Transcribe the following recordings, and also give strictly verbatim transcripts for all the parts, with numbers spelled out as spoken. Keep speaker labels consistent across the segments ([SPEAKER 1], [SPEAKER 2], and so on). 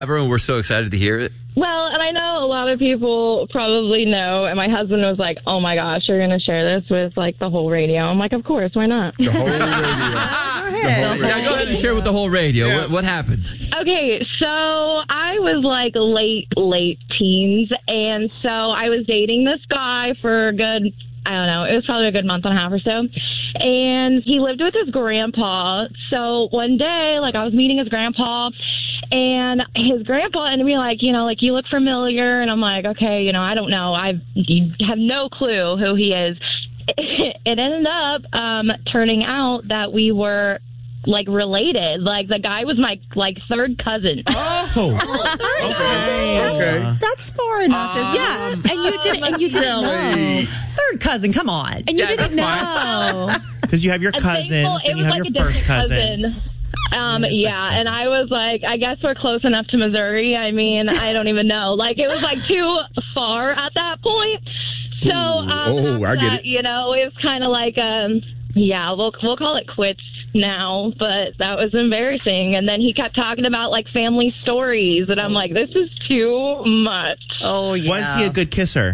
[SPEAKER 1] Everyone, we're so excited to hear it.
[SPEAKER 2] Well, and I know a lot of people probably know, and my husband was like, oh my gosh, you're going to share this with, like, the whole radio. I'm like, of course, why not?
[SPEAKER 3] The whole radio.
[SPEAKER 4] Go ahead.
[SPEAKER 1] Yeah, go ahead and share with the whole radio.
[SPEAKER 3] Yeah.
[SPEAKER 1] What, what happened?
[SPEAKER 2] Okay, so I was, like, late, late teens, and so I was dating this guy for a good, I don't know, it was probably a good month and a half or so, and he lived with his grandpa. So one day, like, I was meeting his grandpa, and his grandpa ended me like, you know, like, you look familiar. And I'm like, okay, you know, I don't know. I have no clue who he is. It ended up um, turning out that we were, like, related. Like, the guy was my, like, third cousin.
[SPEAKER 3] Oh. Okay. Okay.
[SPEAKER 4] That's far enough. isn't
[SPEAKER 5] Yeah,
[SPEAKER 4] it?
[SPEAKER 5] and you didn't. And you didn't
[SPEAKER 3] Kelly.
[SPEAKER 5] know.
[SPEAKER 4] Third cousin, come on.
[SPEAKER 5] And you
[SPEAKER 1] Yeah,
[SPEAKER 5] didn't know.
[SPEAKER 6] Because you have your
[SPEAKER 2] I'm
[SPEAKER 6] cousins,
[SPEAKER 2] thankful
[SPEAKER 6] then
[SPEAKER 2] it
[SPEAKER 6] you
[SPEAKER 2] was
[SPEAKER 6] have
[SPEAKER 2] like
[SPEAKER 6] your
[SPEAKER 2] a
[SPEAKER 6] first
[SPEAKER 2] different
[SPEAKER 6] cousins.
[SPEAKER 2] cousin. Um, yeah, and I was like, I guess we're close enough to Missouri. I mean, I don't even know. Like, it was like too far at that point. So, um,
[SPEAKER 3] Oh, I
[SPEAKER 2] after
[SPEAKER 3] get
[SPEAKER 2] that,
[SPEAKER 3] it.
[SPEAKER 2] you know, it was kind of like, um, yeah, we'll we'll call it quits now. But that was embarrassing. And then he kept talking about, like, family stories, and I'm like, this is too much.
[SPEAKER 4] Oh, yeah.
[SPEAKER 6] Was he a good kisser?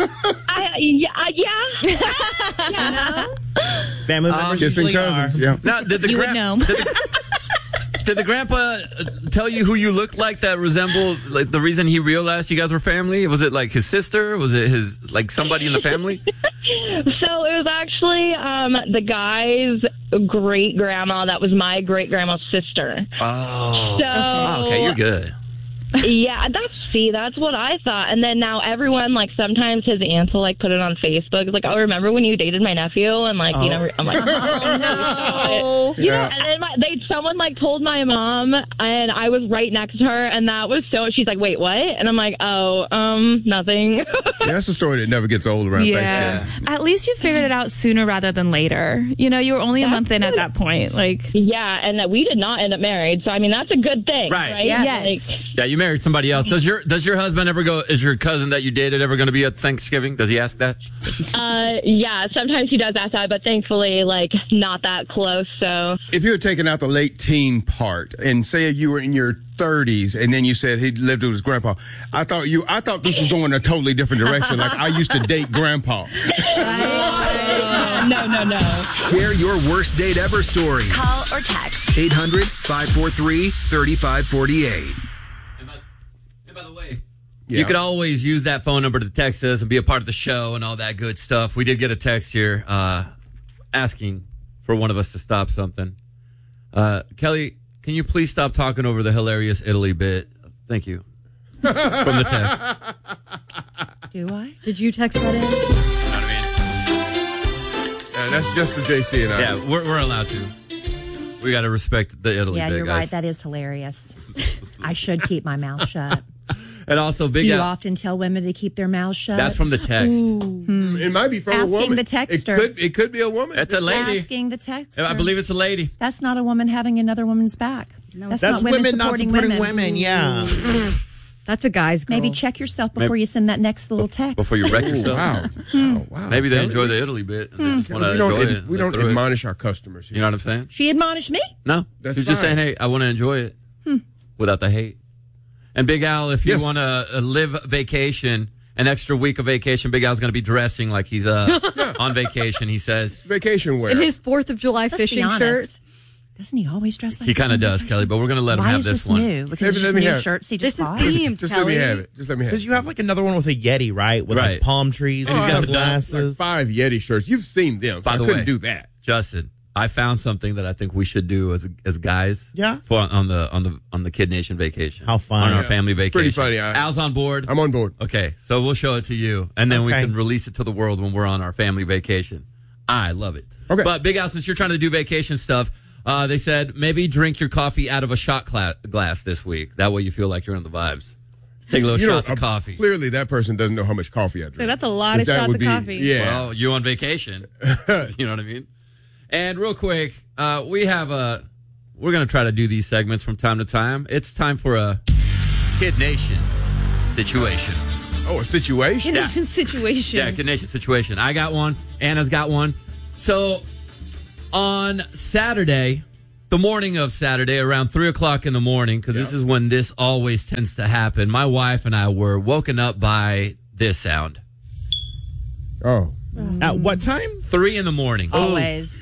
[SPEAKER 2] I, yeah, yeah. yeah.
[SPEAKER 6] Family
[SPEAKER 1] Um,
[SPEAKER 6] members
[SPEAKER 3] Kissing
[SPEAKER 6] usually
[SPEAKER 3] cousins,
[SPEAKER 6] are.
[SPEAKER 3] yeah.
[SPEAKER 1] Now, did the
[SPEAKER 5] You would
[SPEAKER 1] gran-
[SPEAKER 5] know.
[SPEAKER 1] Did the, did the grandpa uh, tell you who you looked like that resembled, like, the reason he realized you guys were family? Was it, like, his sister? Was it his, like, somebody in the family?
[SPEAKER 2] So it was actually um, the guy's great grandma that was my great grandma's sister.
[SPEAKER 1] Oh.
[SPEAKER 2] So
[SPEAKER 1] Oh, okay, you're good.
[SPEAKER 2] yeah, that's see, that's what I thought. And then now everyone, like, sometimes his aunts will, like, put it on Facebook. It's like, oh, remember when you dated my nephew? And, like, you never. I'm like, oh no.
[SPEAKER 4] You know,
[SPEAKER 2] And then my, they someone like told my mom, and I was right next to her, and that was so. She's like, "Wait, what?" And I'm like, "Oh, um, nothing."
[SPEAKER 3] Yeah, that's a story that never gets old around
[SPEAKER 5] Yeah.
[SPEAKER 3] Thanksgiving.
[SPEAKER 5] At least you figured it out sooner rather than later. You know, you were only a
[SPEAKER 2] That's
[SPEAKER 5] month in at
[SPEAKER 2] good.
[SPEAKER 5] that point. Like,
[SPEAKER 2] Yeah, and that we did not end up married, so I mean that's a good thing,
[SPEAKER 1] Right.
[SPEAKER 2] right?
[SPEAKER 4] Yes.
[SPEAKER 2] Like,
[SPEAKER 1] Yeah, you married somebody else. Does your Does your husband ever go? Is your cousin that you dated ever going to be at Thanksgiving? Does he ask that?
[SPEAKER 2] uh, yeah, sometimes he does ask that, but thankfully, like, not that close. So
[SPEAKER 3] If you were taking out the late teen part and say you were in your thirties and then you said he lived with his grandpa, I thought you I thought this was going a totally different direction. Like, I used to date grandpa.
[SPEAKER 2] uh, no, no, no.
[SPEAKER 7] Share your worst date ever story.
[SPEAKER 8] Call or text.
[SPEAKER 7] eight hundred, five four three, three five four eight.
[SPEAKER 1] And by, and by the way,
[SPEAKER 3] Yeah.
[SPEAKER 1] you could always use that phone number to text us and be a part of the show and all that good stuff. We did get a text here uh, asking for one of us to stop something. Uh, Kelly, can you please stop talking over the hilarious Italy bit? Thank you. From the text.
[SPEAKER 4] do I?
[SPEAKER 9] Did you text that in?
[SPEAKER 1] You know what I mean?
[SPEAKER 3] Uh, that's just for J C and I.
[SPEAKER 1] Yeah, we're, we're allowed to. We got to respect the Italy
[SPEAKER 4] Yeah,
[SPEAKER 1] bit,
[SPEAKER 4] you're
[SPEAKER 1] guys.
[SPEAKER 4] right. That is hilarious. I should keep my mouth shut.
[SPEAKER 1] And also, Big
[SPEAKER 4] Do you
[SPEAKER 1] Al.
[SPEAKER 4] often tell women to keep their mouths shut?
[SPEAKER 1] That's from the text.
[SPEAKER 3] It might be from
[SPEAKER 4] Asking
[SPEAKER 3] a woman.
[SPEAKER 4] the texter.
[SPEAKER 3] It could, it could be a woman.
[SPEAKER 1] That's a lady.
[SPEAKER 4] Asking the texter.
[SPEAKER 1] I believe it's a lady.
[SPEAKER 4] That's not a woman having another woman's back. That's,
[SPEAKER 6] That's
[SPEAKER 4] not women,
[SPEAKER 6] women not
[SPEAKER 4] supporting,
[SPEAKER 6] supporting
[SPEAKER 4] women.
[SPEAKER 6] women. Yeah.
[SPEAKER 9] That's a guy's girl.
[SPEAKER 4] Maybe check yourself before
[SPEAKER 1] Maybe-
[SPEAKER 4] you send that next little text.
[SPEAKER 1] Before you wreck
[SPEAKER 3] Ooh,
[SPEAKER 1] yourself.
[SPEAKER 3] wow. wow. Wow.
[SPEAKER 1] Maybe they
[SPEAKER 3] Kelly.
[SPEAKER 1] enjoy the Italy bit. And they just want to
[SPEAKER 3] we don't,
[SPEAKER 1] enjoy
[SPEAKER 3] ad-
[SPEAKER 1] it.
[SPEAKER 3] we
[SPEAKER 1] They
[SPEAKER 3] don't
[SPEAKER 1] throw it.
[SPEAKER 3] admonish our customers here.
[SPEAKER 1] You know what I'm saying?
[SPEAKER 4] She admonished me?
[SPEAKER 1] No.
[SPEAKER 3] That's
[SPEAKER 1] She's just
[SPEAKER 3] fine.
[SPEAKER 1] saying, hey, I want to enjoy it without the hate. And Big Al, if you
[SPEAKER 3] Yes.
[SPEAKER 1] want to uh, live vacation, an extra week of vacation, Big Al's going to be dressing like he's uh, on vacation, he says.
[SPEAKER 3] Vacation wear.
[SPEAKER 9] in his Fourth of July
[SPEAKER 4] Let's
[SPEAKER 9] fishing
[SPEAKER 4] be honest.
[SPEAKER 9] shirt.
[SPEAKER 4] Doesn't he always dress like
[SPEAKER 1] He
[SPEAKER 4] this
[SPEAKER 1] kind of
[SPEAKER 4] on
[SPEAKER 1] does,
[SPEAKER 4] vacation?
[SPEAKER 1] Kelly, but we're going to let him
[SPEAKER 4] Why
[SPEAKER 1] have
[SPEAKER 4] is
[SPEAKER 1] this
[SPEAKER 4] this
[SPEAKER 1] one.
[SPEAKER 4] new? Because
[SPEAKER 3] Maybe
[SPEAKER 4] it's
[SPEAKER 3] let
[SPEAKER 4] just
[SPEAKER 3] me
[SPEAKER 4] new
[SPEAKER 3] have it.
[SPEAKER 4] shirts he
[SPEAKER 9] This
[SPEAKER 4] just
[SPEAKER 9] is
[SPEAKER 4] bought?
[SPEAKER 9] themed,
[SPEAKER 3] Just
[SPEAKER 9] Kelly.
[SPEAKER 3] let me have it. Just let me have it.
[SPEAKER 6] Because you have like another one with a Yeti, right? With
[SPEAKER 1] Right.
[SPEAKER 6] like palm trees and
[SPEAKER 1] he's got the
[SPEAKER 3] Like
[SPEAKER 6] glasses.
[SPEAKER 3] five Yeti shirts. You've seen them.
[SPEAKER 1] By
[SPEAKER 3] I
[SPEAKER 1] the
[SPEAKER 3] couldn't
[SPEAKER 1] way.
[SPEAKER 3] do that.
[SPEAKER 1] Justin, I found something that I think we should do as as guys.
[SPEAKER 6] Yeah.
[SPEAKER 1] For on the on the on the Kid Nation vacation.
[SPEAKER 6] How fun.
[SPEAKER 1] On our
[SPEAKER 6] Yeah.
[SPEAKER 1] family
[SPEAKER 3] It's
[SPEAKER 1] vacation.
[SPEAKER 3] pretty funny. I-
[SPEAKER 1] Al's on board.
[SPEAKER 3] I'm on board.
[SPEAKER 1] Okay, so we'll show it to you, and then we
[SPEAKER 6] Okay.
[SPEAKER 1] can release it to the world when we're on our family vacation. I love it.
[SPEAKER 3] Okay.
[SPEAKER 1] But Big Al, since you're trying to do vacation stuff, uh, they said maybe drink your coffee out of a shot cla- glass this week. That way you feel like you're in the vibes. Take a little
[SPEAKER 3] You know,
[SPEAKER 1] shots of
[SPEAKER 3] uh,
[SPEAKER 1] coffee.
[SPEAKER 3] Clearly, that person doesn't know how much coffee I drink.
[SPEAKER 5] So that's a lot of
[SPEAKER 3] That
[SPEAKER 5] shots
[SPEAKER 3] would
[SPEAKER 5] of
[SPEAKER 3] be-
[SPEAKER 5] coffee.
[SPEAKER 3] Yeah.
[SPEAKER 1] Well, you on vacation. You know what I mean? And real quick, uh, we have a, we're going to try to do these segments from time to time. It's time for a Kid Nation situation.
[SPEAKER 3] Oh, a situation?
[SPEAKER 5] Kid Nation situation.
[SPEAKER 1] Yeah, Kid Nation situation. I got one. Anna's got one. So on Saturday, the morning of Saturday, around three o'clock in the morning, because this is when this always tends to happen, my wife and I were woken up by this sound.
[SPEAKER 3] Oh.
[SPEAKER 6] At what time?
[SPEAKER 1] Three in the morning.
[SPEAKER 4] Always.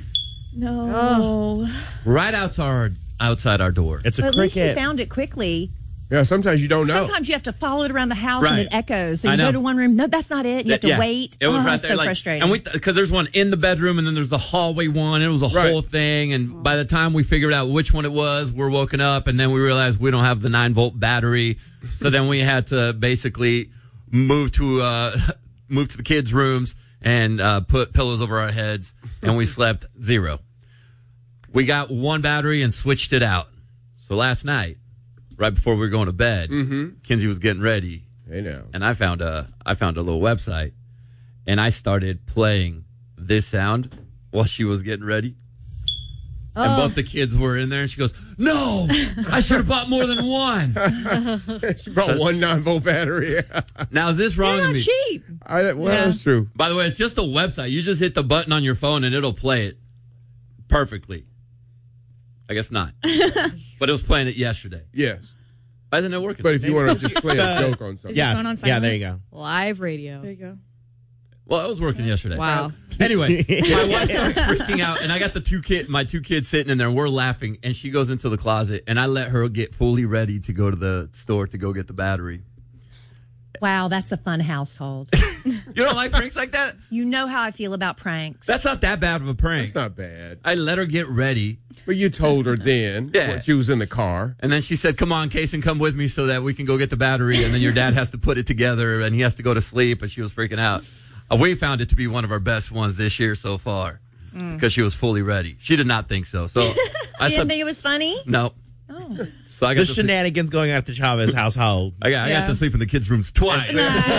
[SPEAKER 5] No.
[SPEAKER 1] Right outside our, outside our door.
[SPEAKER 6] It's a
[SPEAKER 4] But at least you
[SPEAKER 6] cricket.
[SPEAKER 4] found it quickly.
[SPEAKER 3] Yeah, sometimes you don't know.
[SPEAKER 4] Sometimes you have to follow it around the house
[SPEAKER 1] Right.
[SPEAKER 4] and it echoes. So
[SPEAKER 1] I
[SPEAKER 4] you
[SPEAKER 1] know.
[SPEAKER 4] go to one room. No, that's not it. You have to
[SPEAKER 1] Yeah.
[SPEAKER 4] wait.
[SPEAKER 1] It was
[SPEAKER 4] oh,
[SPEAKER 1] right
[SPEAKER 4] it's
[SPEAKER 1] there.
[SPEAKER 4] so
[SPEAKER 1] like,
[SPEAKER 4] frustrating.
[SPEAKER 1] And we, because there's one in the bedroom and then there's the hallway one. It was a
[SPEAKER 3] Right.
[SPEAKER 1] whole thing. And by the time we figured out which one it was, we're woken up and then we realized we don't have the nine volt battery. So then we had to basically move to, uh, move to the kids' rooms and, uh, put pillows over our heads and we slept zero. We got one battery and switched it out. So last night, right before we were going to bed, mm-hmm. Kinsey was getting ready.
[SPEAKER 3] Hey now.
[SPEAKER 1] And I found a I found a little website, and I started playing this sound while she was getting ready. And
[SPEAKER 9] Oh.
[SPEAKER 1] both the kids were in there, and she goes, "No, I should have bought more than one."
[SPEAKER 3] She brought one nine volt battery.
[SPEAKER 1] Now is this wrong
[SPEAKER 4] They're
[SPEAKER 1] to
[SPEAKER 4] not
[SPEAKER 1] me?
[SPEAKER 4] cheap.
[SPEAKER 3] I, well,
[SPEAKER 5] Yeah.
[SPEAKER 3] that's true.
[SPEAKER 1] By the way, it's just a website. You just hit the button on your phone, and it'll play it perfectly. I guess not, but it was playing it yesterday.
[SPEAKER 3] Yes.
[SPEAKER 1] Why isn't it working?
[SPEAKER 3] But if you want to just play a joke on something.
[SPEAKER 6] Yeah,
[SPEAKER 5] phone on
[SPEAKER 6] yeah,
[SPEAKER 5] silent?
[SPEAKER 6] there you go.
[SPEAKER 9] Live radio.
[SPEAKER 5] There you go.
[SPEAKER 1] Well, it was working yesterday.
[SPEAKER 9] Wow.
[SPEAKER 1] Anyway, my wife starts freaking out, and I got the two kid, my two kids sitting in there, and we're laughing, and she goes into the closet, and I let her get fully ready to go to the store to go get the battery.
[SPEAKER 4] Wow, that's a fun household.
[SPEAKER 1] You don't like pranks like that?
[SPEAKER 4] You know how I feel about pranks.
[SPEAKER 1] That's not that bad of a prank.
[SPEAKER 3] It's not bad.
[SPEAKER 1] I let her get ready,
[SPEAKER 3] But you told her then
[SPEAKER 1] Yeah.
[SPEAKER 3] when she was in the car.
[SPEAKER 1] and then she said, "Come on, Kason, come with me so that we can go get the battery." And then your dad has to put it together, and he has to go to sleep, and she was freaking out. Uh, we found it to be one of our best ones this year so far because she was fully ready. She did not think so. So I
[SPEAKER 4] You
[SPEAKER 1] said,
[SPEAKER 4] didn't think it was funny?
[SPEAKER 1] "No."
[SPEAKER 4] Oh.
[SPEAKER 1] So I got
[SPEAKER 6] The
[SPEAKER 1] to sleep-
[SPEAKER 6] shenanigans going on at the Chavez household.
[SPEAKER 1] I got, I got
[SPEAKER 5] Yeah.
[SPEAKER 1] to sleep in the kids' rooms twice.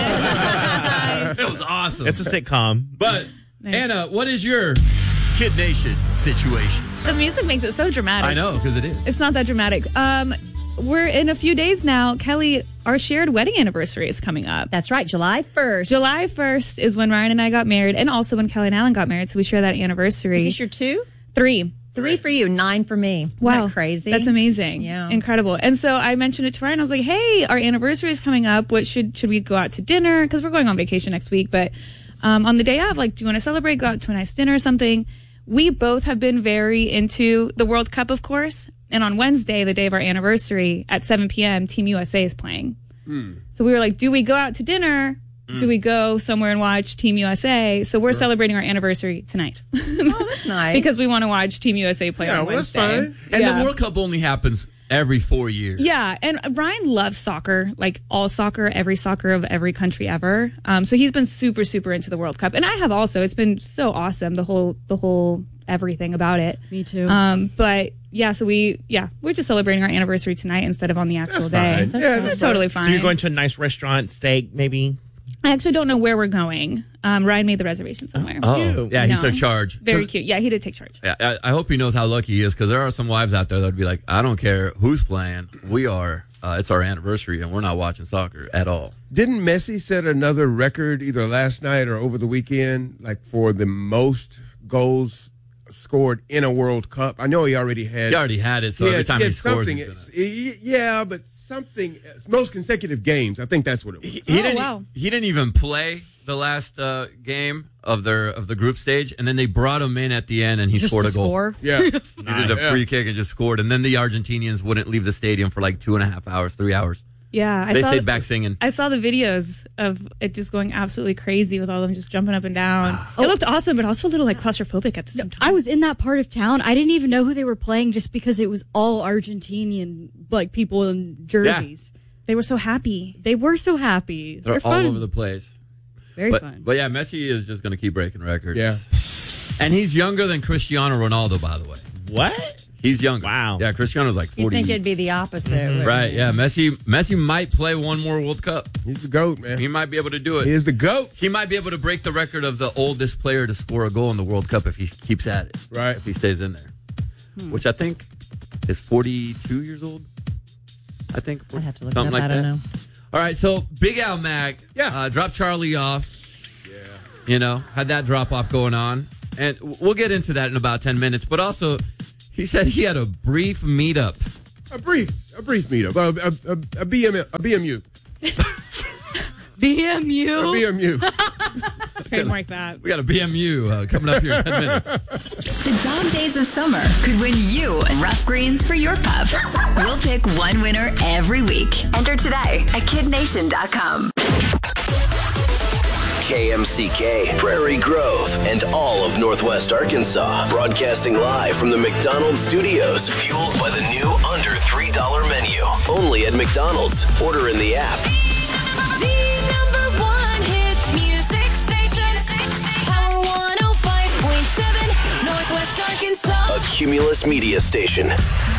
[SPEAKER 1] It was awesome.
[SPEAKER 6] It's a sitcom.
[SPEAKER 1] But Anna, what is your Kid Nation situation?
[SPEAKER 5] The music makes it so dramatic.
[SPEAKER 1] I know, because it is.
[SPEAKER 5] It's not that dramatic. Um, we're in a few days now. Kelly, our shared wedding anniversary is coming up.
[SPEAKER 4] That's right, July first.
[SPEAKER 5] July first is when Ryan and I got married, and also when Kelly and Alan got married. So we share that anniversary.
[SPEAKER 4] Is this your two?
[SPEAKER 5] Three.
[SPEAKER 4] Three for you, nine for me. Isn't
[SPEAKER 5] Wow.
[SPEAKER 4] that crazy?
[SPEAKER 5] That's amazing.
[SPEAKER 4] Yeah.
[SPEAKER 5] Incredible. And so I mentioned it to Ryan. I was like, hey, our anniversary is coming up. What should, should we go out to dinner? Because we're going on vacation next week. But um, on the day of, like, do you want to celebrate? Go out to a nice dinner or something? We both have been very into the World Cup, of course. And on Wednesday, the day of our anniversary, at seven p.m., Team U S A is playing. So we were like, do we go out to dinner? Do we go somewhere and watch Team U S A? So we're celebrating our anniversary tonight.
[SPEAKER 4] Oh, that's nice.
[SPEAKER 5] Because we want to watch Team U S A play
[SPEAKER 3] Yeah,
[SPEAKER 5] on
[SPEAKER 3] well, that's
[SPEAKER 5] Wednesday.
[SPEAKER 3] fine.
[SPEAKER 1] And
[SPEAKER 5] Yeah.
[SPEAKER 1] the World Cup only happens every four years.
[SPEAKER 5] Yeah, and Ryan loves soccer, like all soccer, every soccer of every country ever. Um, so he's been super, super into the World Cup, and I have also. It's been so awesome, the whole, the whole everything about it.
[SPEAKER 9] Me too.
[SPEAKER 5] Um, but yeah, so we, yeah, we're just celebrating our anniversary tonight instead of on the actual
[SPEAKER 3] That's
[SPEAKER 5] day.
[SPEAKER 3] fine. Yeah,
[SPEAKER 5] That's
[SPEAKER 3] that's
[SPEAKER 5] totally
[SPEAKER 3] fine.
[SPEAKER 5] fine.
[SPEAKER 6] So you're going to a nice restaurant, steak, maybe?
[SPEAKER 5] I actually don't know where we're going. Um, Ryan made the reservation somewhere.
[SPEAKER 1] Oh, yeah, he
[SPEAKER 5] No.
[SPEAKER 1] took charge.
[SPEAKER 5] Very
[SPEAKER 1] 'Cause-
[SPEAKER 5] cute. Yeah, he did take charge.
[SPEAKER 1] Yeah, I, I hope he knows how lucky he is, because there are some wives out there that would be like, "I don't care who's playing. We are. Uh, it's our anniversary, and we're not watching soccer at all."
[SPEAKER 3] Didn't Messi set another record either last night or over the weekend, like for the most goals scored in a World Cup? I know he already had.
[SPEAKER 1] He already had it, so
[SPEAKER 3] he
[SPEAKER 1] every
[SPEAKER 3] had-
[SPEAKER 1] time
[SPEAKER 3] he
[SPEAKER 1] he
[SPEAKER 3] had
[SPEAKER 1] scores,
[SPEAKER 3] something.
[SPEAKER 1] he's gonna-
[SPEAKER 3] it's- yeah, but something most consecutive games. I think that's what it was.
[SPEAKER 1] He, he
[SPEAKER 5] Oh,
[SPEAKER 1] didn't.
[SPEAKER 5] wow.
[SPEAKER 1] He didn't even play the last uh, game of their of the group stage, and then they brought him in at the end, and he
[SPEAKER 9] Just
[SPEAKER 1] scored
[SPEAKER 9] to
[SPEAKER 1] a goal.
[SPEAKER 9] score.
[SPEAKER 3] Yeah,
[SPEAKER 1] He did a free kick and just scored, and then the Argentinians wouldn't leave the stadium for like two and a half hours, three hours.
[SPEAKER 5] Yeah, I
[SPEAKER 1] They
[SPEAKER 5] saw
[SPEAKER 1] stayed back singing.
[SPEAKER 5] I saw the videos of it just going absolutely crazy with all of them just jumping up and down. It looked awesome, but also a little like claustrophobic at the same time.
[SPEAKER 9] I was in that part of town. I didn't even know who they were playing just because it was all Argentinian, like people in jerseys.
[SPEAKER 5] They were so happy.
[SPEAKER 9] They were so happy.
[SPEAKER 1] They're
[SPEAKER 9] They're
[SPEAKER 1] all
[SPEAKER 9] fun.
[SPEAKER 1] over the place.
[SPEAKER 9] Very
[SPEAKER 1] But,
[SPEAKER 9] fun.
[SPEAKER 1] but yeah, Messi is just going to keep breaking records.
[SPEAKER 3] yeah.
[SPEAKER 1] And he's younger than Cristiano Ronaldo, by the way.
[SPEAKER 6] What?
[SPEAKER 1] He's younger.
[SPEAKER 6] Wow.
[SPEAKER 1] Yeah, Cristiano's like
[SPEAKER 4] you
[SPEAKER 1] forty.
[SPEAKER 4] think it'd be the opposite. wouldn't
[SPEAKER 1] Right,
[SPEAKER 4] you?
[SPEAKER 1] yeah. Messi Messi might play one more World Cup.
[SPEAKER 3] He's the GOAT, man.
[SPEAKER 1] He might be able to do it.
[SPEAKER 3] He is the GOAT.
[SPEAKER 1] He might be able to break the record of the oldest player to score a goal in the World Cup if he keeps at it.
[SPEAKER 3] Right.
[SPEAKER 1] If he stays in there. Which I think is forty-two years old. I think.
[SPEAKER 4] I'd have to look
[SPEAKER 1] something
[SPEAKER 4] it up.
[SPEAKER 1] like
[SPEAKER 4] I don't
[SPEAKER 1] that.
[SPEAKER 4] know.
[SPEAKER 1] All right, so Big Al Mac
[SPEAKER 3] Yeah.
[SPEAKER 1] uh, dropped Charlie off. Yeah. You know, had that drop off going on. And we'll get into that in about ten minutes. But also, He said he had a brief meetup.
[SPEAKER 8] A brief, a brief meetup. A, a, a, a, B M, a B M U.
[SPEAKER 9] B M U?
[SPEAKER 8] A B M U.
[SPEAKER 5] Trademark that.
[SPEAKER 1] We got a B M U uh, coming up here in ten minutes.
[SPEAKER 10] The dog days of summer could win you rough greens for your pup. We'll pick one winner every week. Enter today at kid nation dot com.
[SPEAKER 11] K M C K, Prairie Grove, and all of Northwest Arkansas. Broadcasting live from the McDonald's studios. Fueled by the new under three dollar menu. Only at McDonald's. Order in the app.
[SPEAKER 12] The number one hit music station. Power one oh five point seven, Northwest Arkansas.
[SPEAKER 11] A Cumulus Media Station.